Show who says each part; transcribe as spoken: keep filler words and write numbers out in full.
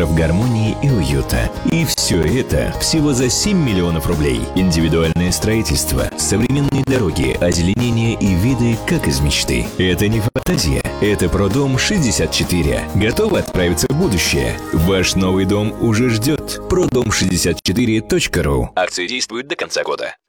Speaker 1: метров гармонии и уюта. И все это всего за семь миллионов рублей. Индивидуальное строительство, современные дороги, озеленение и виды, как из мечты. Это не фантазия, это Продом шестьдесят четыре. Готовы отправиться в будущее? Ваш новый дом уже ждет. продом шестьдесят четыре точка ру. Акции действуют до конца года.